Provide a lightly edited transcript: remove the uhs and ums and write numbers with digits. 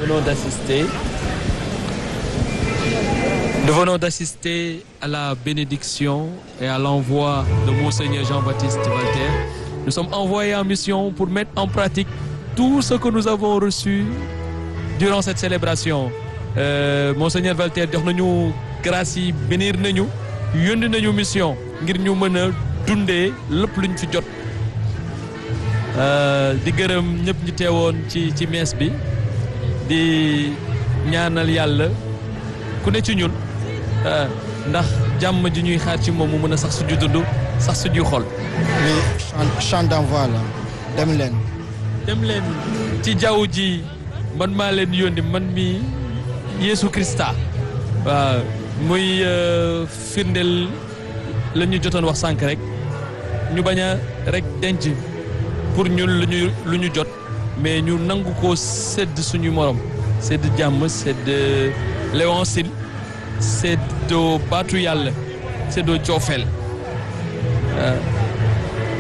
Nous venons d'assister à la bénédiction et à l'envoi de Monseigneur Jean-Baptiste Valter. Nous sommes envoyés en mission pour mettre en pratique tout ce que nous avons reçu durant cette célébration. Monseigneur Valter jox nañu grâce yi bénir nañu yónni nañu mission ngir ñu mën a dundee lépp luñ fi jot. Di gërëm ñëpp ñu teewoon ci messe bi di ñaanal yàlla ku ne ci ñun ndax jàmm ji ñuy xaar ci moom mu mën a sax suñu dund sax suñuy xol. li chant d'envoi la dem leen ci jaww ji man maa leen yónni man mi Yeesu Krista waaw muy firndeel la ñu jotoon wax sànq rek ñu bañ a rek denc pour ñun lu ñu jot mais ñu nangu ko sedd suñu morom sedd jàmm sedd l'évangile seddoo baatu yàlla seddoo coofeel